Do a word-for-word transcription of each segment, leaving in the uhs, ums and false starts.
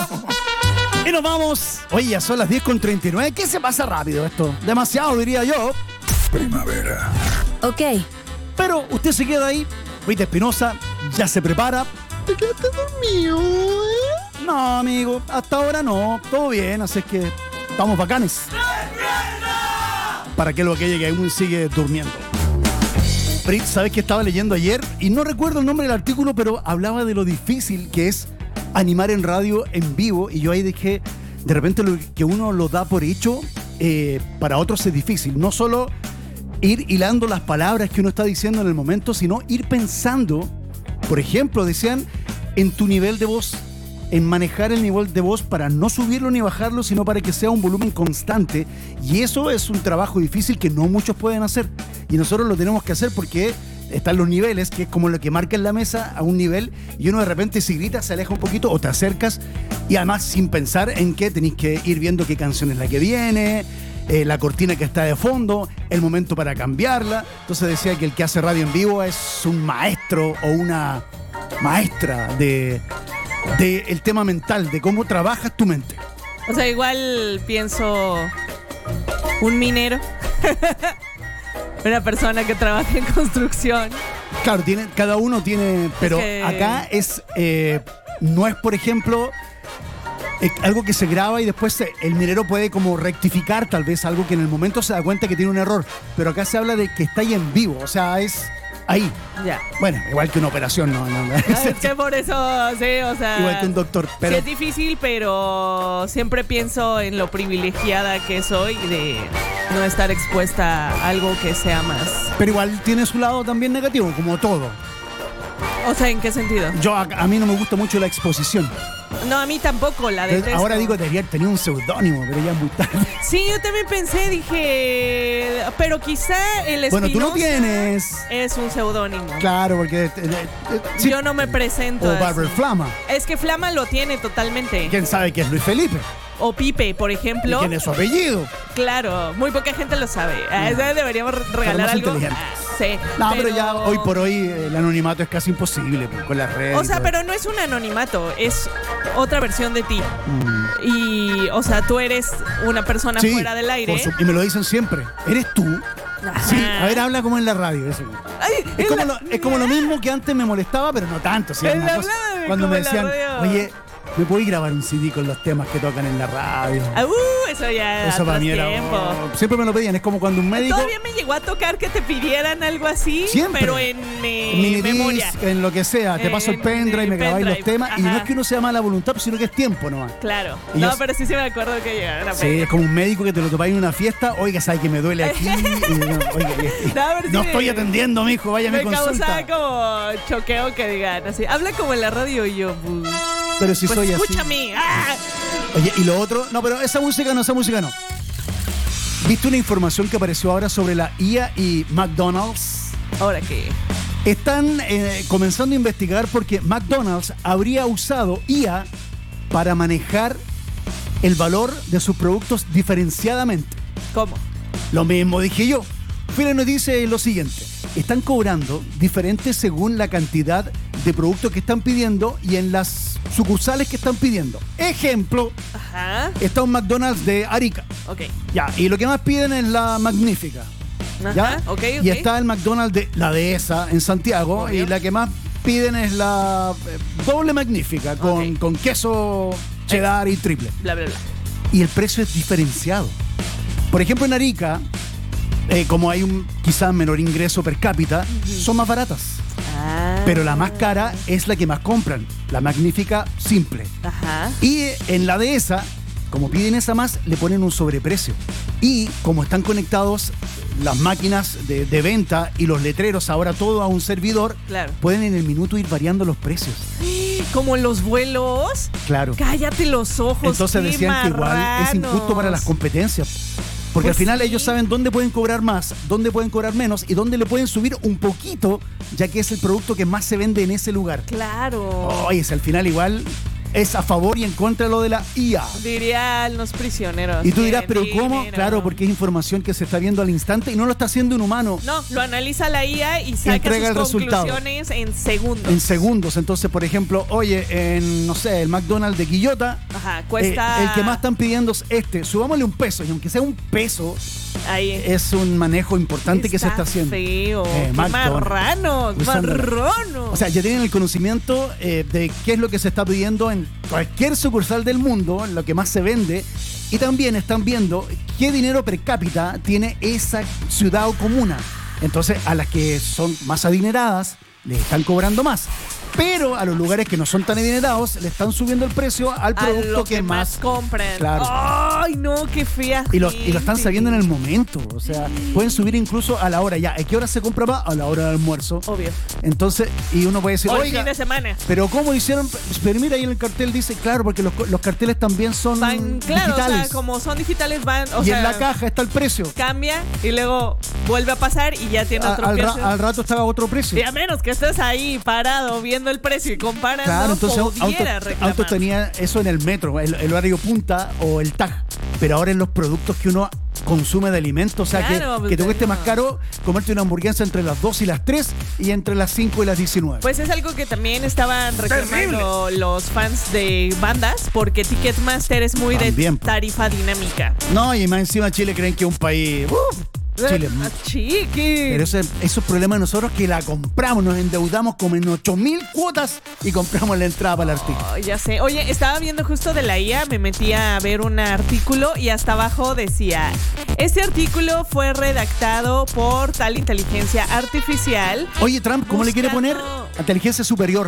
Y nos vamos. Oye, ya son las diez con treinta y nueve. ¿Qué se pasa rápido esto? Demasiado, diría yo. Primavera. Ok. Pero usted se queda ahí. Rita Espinosa ya se prepara. ¿Te quedaste dormido, eh? No, amigo, hasta ahora no. Todo bien, así es que estamos bacanes. Para que lo que llegue aún sigue durmiendo. Fritz, ¿sabes qué estaba leyendo ayer? Y no recuerdo el nombre del artículo, pero hablaba de lo difícil que es animar en radio en vivo. Y yo ahí dije, de repente lo que uno lo da por hecho, eh, para otros es difícil. No solo ir hilando las palabras que uno está diciendo en el momento, sino ir pensando, por ejemplo, decían, en tu nivel de voz, en manejar el nivel de voz para no subirlo ni bajarlo, sino para que sea un volumen constante. Y eso es un trabajo difícil que no muchos pueden hacer. Y nosotros lo tenemos que hacer porque están los niveles, que es como lo que marca en la mesa a un nivel, y uno de repente si gritas se aleja un poquito o te acercas, y además sin pensar en que tenéis que ir viendo qué canción es la que viene, eh, la cortina que está de fondo, el momento para cambiarla. Entonces decía que el que hace radio en vivo es un maestro o una maestra de, de el tema mental, de cómo trabajas tu mente. O sea, igual pienso un minero. Una persona que trabaja en construcción. Claro, tiene, cada uno tiene, pero es que... acá es, eh, no es, por ejemplo, eh, algo que se graba y después se, el minero puede como rectificar tal vez algo que en el momento se da cuenta que tiene un error, pero acá se habla de que está ahí en vivo, o sea, es ahí. Ya. Bueno, igual que una operación, no, no, no. Es que por eso, sí, o sea... Igual que un doctor, pero... Sí es difícil, pero siempre pienso en lo privilegiada que soy de no estar expuesta a algo que sea más... Pero igual tiene su lado también negativo, como todo. O sea, ¿en qué sentido? Yo, a, a mí no me gusta mucho la exposición. No, a mí tampoco, la detesto. Ahora digo, debería tener un seudónimo, pero ya es muy tarde. Sí, yo también pensé, dije... Pero quizá el Espinosa... Bueno, tú lo tienes. Es un seudónimo. Claro, porque... Eh, eh, sí. Yo no me presento O así. Barber Flama. Es que Flama lo tiene totalmente. ¿Quién sabe que es Luis Felipe? O Pipe, por ejemplo. ¿Y quién es su apellido? Claro, muy poca gente lo sabe. A ese deberíamos regalar algo. Inteligente. Ah, sí. No, pero... pero ya hoy por hoy el anonimato es casi imposible pues, con las redes. O sea, pero no es un anonimato, es otra versión de ti. Mm. Y, o sea, tú eres una persona sí, fuera del aire. Su, y me lo dicen siempre. ¿Eres tú? Ajá. Sí, a ver, habla como en la radio. Eso. Ay, es, como la... lo, es como lo mismo que antes me molestaba, pero no tanto. ¿Sí? Una cosa, cuando me decían, oye, ¿me puedo grabar un C D con los temas que tocan en la radio? Ah, uh, eso ya Eso para mí era, oh, siempre me lo pedían, es como cuando un médico... Todavía me llegó a tocar que te pidieran algo así, siempre. Pero en eh, Mini memoria. Disc, en lo que sea, te paso el pendrive, me grabáis los temas. Ajá. Y no es que uno sea mala voluntad, sino que es tiempo nomás. Claro, y no, yo, pero sí se me acuerdo que llegaron. Sí, es como un médico que te lo topáis en una fiesta, oiga, ¿sabes que me duele aquí? y, no, oiga, no, no estoy atendiendo, mijo, vaya a mi consulta. Me causaba como choqueo que digan así, habla como en la radio y yo... Pues, pero si pues soy escúchame. así. ¡Ah! Oye, y lo otro, no, pero esa música no, esa música no. ¿Viste una información que apareció ahora sobre la I A y McDonald's? ¿Ahora qué? Están eh, comenzando a investigar porque McDonald's habría usado I A para manejar el valor de sus productos diferenciadamente. ¿Cómo? Lo mismo dije yo. Pero nos dice lo siguiente. Están cobrando diferentes según la cantidad de productos que están pidiendo y en las sucursales que están pidiendo. Ejemplo, Ajá. está un McDonald's de Arica. Ok. Ya, y lo que más piden es la Magnífica. Ajá, ¿ya? Okay, y okay. está el McDonald's de la Dehesa en Santiago. Obvio. Y la que más piden es la eh, doble Magnífica con, okay. con queso cheddar y triple. Bla, bla, bla. Y el precio es diferenciado. Por ejemplo, en Arica, eh, como hay un quizás menor ingreso per cápita, uh-huh. son más baratas. Ah. Pero la más cara es la que más compran, la Magnífica simple. Ajá. Y en la Dehesa, como piden esa más, le ponen un sobreprecio. Y como están conectados las máquinas de, de venta y los letreros, ahora todo a un servidor, claro. pueden en el minuto ir variando los precios. ¿Como los vuelos? Claro. Cállate los ojos. Entonces decían marranos. que igual es injusto para las competencias. Porque pues al final sí. ellos saben dónde pueden cobrar más, dónde pueden cobrar menos y dónde le pueden subir un poquito, ya que es el producto que más se vende en ese lugar. Claro. Oye, oh, al final igual es a favor y en contra de lo de la I A. Dirían los prisioneros. Y tú dirás, ¿pero cómo? Dinero. Claro, porque es información que se está viendo al instante y no lo está haciendo un humano. No, lo analiza la I A y saca entrega sus el conclusiones resultado. en segundos. En segundos. Entonces, por ejemplo, oye, en, no sé, el McDonald's de Quillota, Ajá, cuesta... Eh, el que más están pidiendo es este. Subámosle un peso, y aunque sea un peso, Ahí. es un manejo importante que se está haciendo. Feo. Eh, Qué marranos, marranos. O sea, ya tienen el conocimiento eh, de qué es lo que se está pidiendo en cualquier sucursal del mundo, lo que más se vende, y también están viendo qué dinero per cápita tiene esa ciudad o comuna. Entonces, a las que son más adineradas, les están cobrando más. Pero a los lugares que no son tan adinerados, le están subiendo el precio al producto a lo que, que más, más compran. Claro. Ay, no, qué fea. Y lo, y lo están gente. sabiendo en el momento. O sea, pueden subir incluso a la hora ya. ¿A qué hora se compra más? A la hora del almuerzo. Obvio. Entonces, y uno puede decir, O el oiga, fin de semana. pero ¿cómo hicieron? Pero mira, ahí en el cartel dice, claro, porque los, los carteles también son Van, claro, digitales. o sea, como son digitales, van. O y sea, en la caja está el precio. cambia y luego vuelve a pasar y ya tiene A- otro al, ra- precio. al rato estaba otro precio. Y a menos que estés ahí parado viendo el precio y comparando, Claro, entonces pudiera autos reclamar. autos tenía eso en el metro, el, el horario punta o el tag. Pero ahora en los productos que uno consume de alimentos, o sea, Claro, que, pues, que te cueste no. más caro comerte una hamburguesa entre las dos y las tres y entre las cinco y las diecinueve. Pues es algo que también estaban reclamando los fans de bandas, porque Ticketmaster es muy También, de po. tarifa dinámica. No, y más encima Chile creen que es un país... ¡Uf! Chile. Ah, chiqui. Pero ese, esos problemas de nosotros que la compramos, nos endeudamos como en ocho mil cuotas y compramos la entrada para el artículo. Oh, ya sé. Oye, estaba viendo justo de la I A, me metí a ver un artículo y hasta abajo decía, este artículo fue redactado por tal inteligencia artificial. Oye, Trump, ¿cómo le quiere poner? Buscando- Inteligencia superior.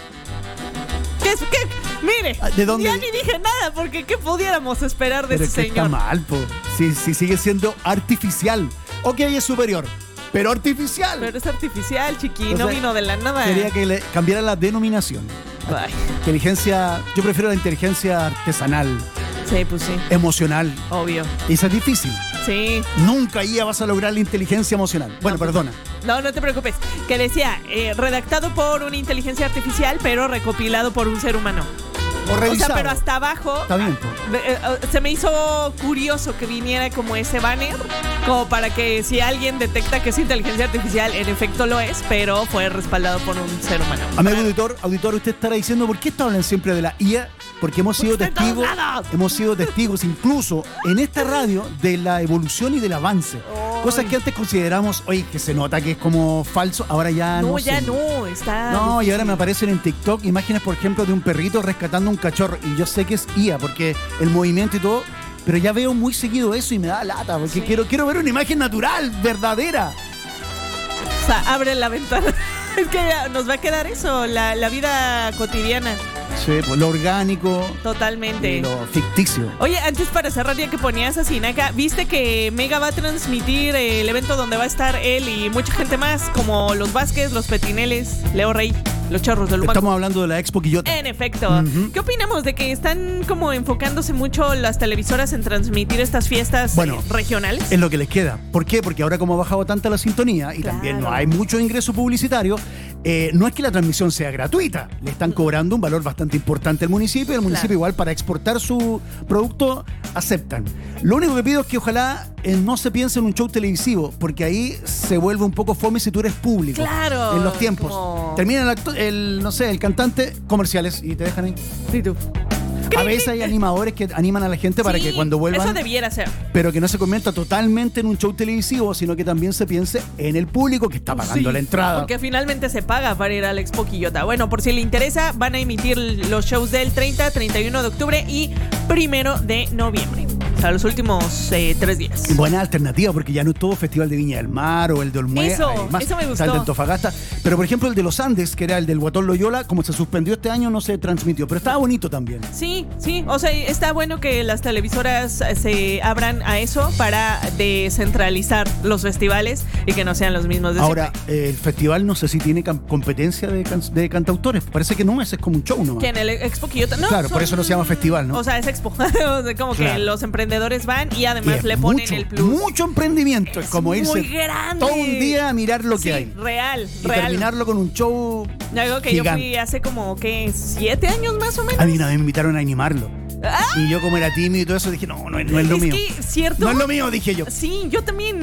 ¿Qué es? ¿Qué? Mire, ¿De dónde? ya ni dije nada porque ¿qué pudiéramos esperar de Pero ese es que está señor? mal, po. Si, si sigue siendo artificial. Ok, es superior, pero artificial. Pero es artificial, chiqui, O no sea, vino de la nada. Quería que le cambiara la denominación. Ay, Inteligencia, yo prefiero la inteligencia artesanal, sí, pues sí, emocional. obvio. Y eso es difícil. Sí. Nunca ya vas a lograr la inteligencia emocional. Bueno, No, pues, perdona. No, no te preocupes. Que decía, eh, redactado por una inteligencia artificial, pero recopilado por un ser humano. O O revisado. sea, pero hasta abajo. Está bien, po. eh, eh, se me hizo curioso que viniera como ese banner, como para que si alguien detecta que es inteligencia artificial, en efecto lo es, pero fue respaldado por un ser humano. Amigo auditor, auditor, usted estará diciendo, ¿por qué hablan siempre de la I A? Porque hemos sido Porque está en testigos, todos lados. hemos sido testigos incluso en esta radio de la evolución y del avance. Ay. Cosas que antes consideramos, oye, que se nota que es como falso, ahora ya no. No, ya sé. no, está. No, y ahora me aparecen en TikTok imágenes, por ejemplo, de un perrito rescatando un cachorro. Y yo sé que es I A, porque el movimiento y todo, pero ya veo muy seguido eso y me da lata, porque Sí. quiero, quiero ver una imagen natural, verdadera. O sea, abre la ventana. Es que ya nos va a quedar eso, la, la vida cotidiana, Sí, pues lo orgánico totalmente. y lo ficticio. Oye, antes para cerrar, ya que ponías a Sinaca, ¿viste que Mega va a transmitir el evento donde va a estar él y mucha gente más, como los Vázquez, los Petineles, Leo Rey, los Chorros del Humaco? Estamos hablando de la Expo Quillota. En efecto. Ujú. ¿Qué opinamos de que están como enfocándose mucho las televisoras en transmitir estas fiestas Bueno, eh, regionales? Es lo que les queda. ¿Por qué? Porque ahora como ha bajado tanta la sintonía y Claro. también no hay mucho ingreso publicitario, eh, no es que la transmisión sea gratuita. Le están cobrando un valor bastante importante al municipio y el municipio Claro. igual para exportar su producto aceptan. Lo único que pido es que ojalá eh, no se piense en un show televisivo, porque ahí se vuelve un poco fome si tú eres público. Claro, En los tiempos. como- Termina el, acto- el, no sé, el cantante, comerciales y te dejan ahí. Sí, tú. A veces hay animadores que animan a la gente para Sí, que cuando vuelvan... Eso debiera ser. pero que no se convierta totalmente en un show televisivo, sino que también se piense en el público que está pagando Sí, la entrada. Porque finalmente se paga para ir al Expo Quillota. Bueno, por si le interesa, van a emitir los shows del treinta, treinta y uno de octubre y primero de noviembre. O sea, los últimos eh, tres días. Buena alternativa, porque ya no es todo Festival de Viña del Mar o el de Olmué. Eso, hay más. eso me Está el de gustó. Antofagasta. Pero, por ejemplo, el de los Andes, que era el del Guatón Loyola, como se suspendió este año, no se transmitió. Pero estaba bonito también. Sí, sí, o sea, está bueno que las televisoras se abran a eso para descentralizar los festivales y que no sean los mismos de Ahora, siempre. eh, el festival no sé si tiene cam- competencia de, can- de cantautores. Parece que no, ese es como un show nomás. Que en el Expo Quillota, no. Claro, por son- eso no se llama festival, ¿no? O sea, es Expo. O sea, como que Claro. los emprendedores van y Y además es le ponen mucho, el plus. Mucho emprendimiento. Es, Es como irse muy grande. todo un día a mirar lo que Sí, hay. real, Y real. terminarlo con un show Algo que gigante. yo fui hace como, ¿qué? ¿Siete años más o menos? A mí una vez me invitaron a animarlo. ¡Ah! Y yo como era tímido y todo eso dije, no, no, es- no es lo es mío. que, ¿cierto? No es lo mío, dije yo. Sí, yo también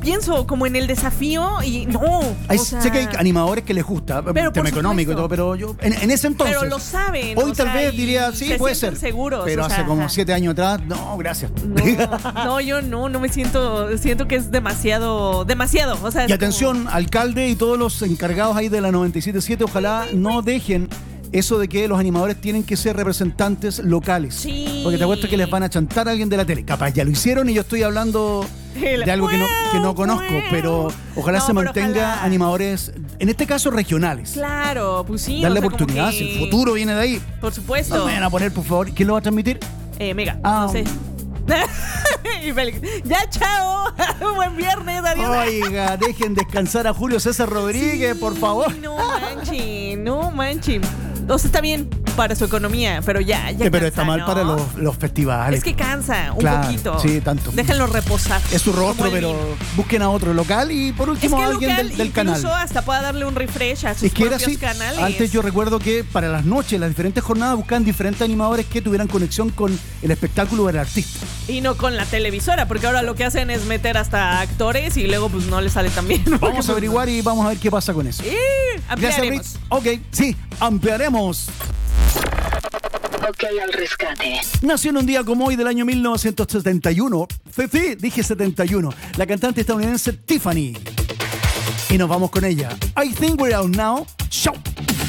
pienso como en el desafío y no. Hay, o sea, sé que hay animadores que les gusta, pero el tema por económico y supuesto. todo, pero yo en, en ese entonces. Pero lo saben. Hoy o tal sea, vez y diría, sí, se puede ser. sienten seguros. Pero o sea, hace como ajá. siete años atrás, no, gracias. No, no, yo no, no me siento, siento que es demasiado, demasiado. O sea, es Y atención, alcalde y todos los encargados ahí de la noventa y siete punto siete, ojalá no dejen eso de que los animadores tienen que ser representantes locales. Sí. Porque te apuesto que les van a chantar a alguien de la tele. Capaz ya lo hicieron y yo estoy hablando El- de algo que no, que no conozco, pero ojalá No, se pero mantenga ojalá. animadores, en este caso regionales. Claro, pues sí. Darle o sea, como oportunidad, que- si el futuro viene de ahí. Por supuesto. No me van a poner, por favor. ¿Quién lo va a transmitir? Eh, Mega, Ah. no sé. Y Félix, ya, chao. Buen viernes, adiós. Oiga, dejen descansar a Julio César Rodríguez, por favor. No manchen, no manchen. O sea, está bien para su economía, pero ya, ya. Eh, pero cansa, está mal ¿no? para los, los festivales. Es que cansa un Claro, poquito. sí, tanto. Déjenlo reposar. Es su rostro, Como el pero vino. busquen a otro local y por Es último que a el alguien local del, del canal. incluso hasta pueda darle un refresh a sus Es que era propios así. canales. Antes yo recuerdo que para las noches, las diferentes jornadas buscaban diferentes animadores que tuvieran conexión con el espectáculo del artista. Y no con la televisora, porque ahora lo que hacen es meter hasta actores y luego pues no les sale tan bien. Vamos a averiguar y vamos a ver qué pasa con eso. Y Gracias, ampliaremos. Ritz. Ok, sí, ampliaremos. Ok al rescate. Nació en un día como hoy del año mil novecientos setenta y uno. Fefi, dije setenta y uno. La cantante estadounidense Tiffany. Y nos vamos con ella. I think we're out now. Show.